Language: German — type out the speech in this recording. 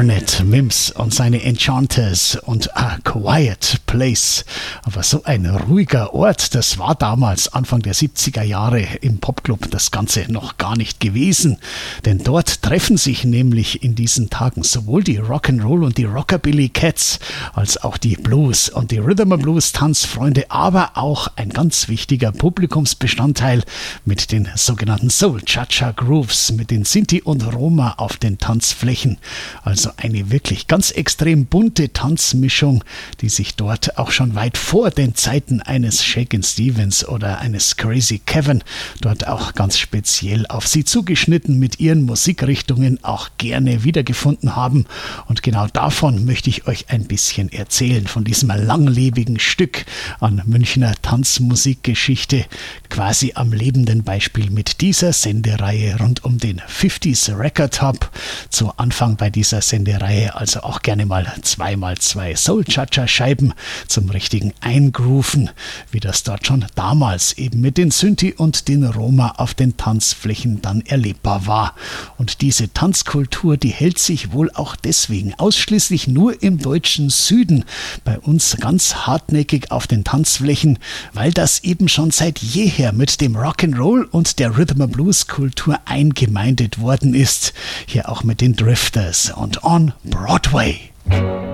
Barnett Mims und seine Enchanters und A Quiet Place. Aber so ein ruhiger Ort, das war damals Anfang der 70er Jahre im Popclub das Ganze noch gar nicht gewesen. Denn dort treffen sich nämlich in diesen Tagen sowohl die Rock'n'Roll und die Rockabilly Cats als auch die Blues und die Rhythm and Blues Tanzfreunde, aber auch ein ganz wichtiger Publikumsbestandteil mit den sogenannten Soul Cha-Cha Grooves, mit den Sinti und Roma auf den Tanzflächen. Also eine wirklich ganz extrem bunte Tanzmischung, die sich dort auch schon weit vor den Zeiten eines Shakin' Stevens oder eines Crazy Kevin dort auch ganz speziell auf sie zugeschnitten mit ihren Musikrichtungen auch gerne wiedergefunden haben. Und genau davon möchte ich euch ein bisschen erzählen, von diesem langlebigen Stück an Münchner Tanzmusikgeschichte, quasi am lebenden Beispiel mit dieser Sendereihe rund um den 50s Record Hub. Zu Anfang bei dieser Sendereihe also auch gerne mal 2x2 Soul-Cha-Cha-Scheiben zum richtigen Eingrooven, wie das dort schon damals eben mit den Synthi und den Roma auf den Tanzflächen dann erlebbar war. Und diese Tanzkultur, die hält sich wohl auch deswegen ausschließlich nur im deutschen Süden bei uns ganz hartnäckig auf den Tanzflächen, weil das eben schon seit jeher mit dem Rock'n'Roll und der Rhythm and Blues Kultur eingemeindet worden ist. Hier auch mit den Drifters und On Broadway.